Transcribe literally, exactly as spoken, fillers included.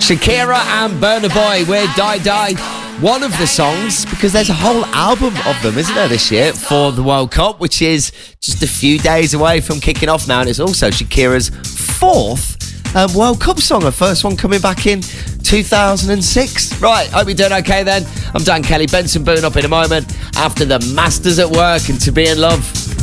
Shakira and Burna Boy with Die Die. One of the songs, because there's a whole album of them, isn't there, this year for the World Cup, which is just a few days away from kicking off now. And it's also Shakira's fourth um, World Cup song, her first one coming back in two thousand six. Right, hope you're doing okay then. I'm Dan Kelly, Benson Boone up in a moment after the Masters at Work and To Be In Love.